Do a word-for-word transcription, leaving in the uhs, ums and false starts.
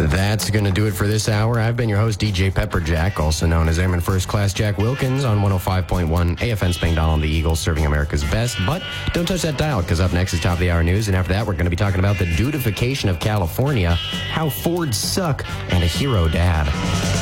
That's going to do it for this hour. I've been your host, D J Pepperjack, also known as Airman First Class Jack Wilkins on one oh five point one A F N Spangdahl and the Eagles, serving America's best. But don't touch that dial, because up next is Top of the Hour News, and after that, we're going to be talking about the dudification of California, how Fords suck, and a hero dad.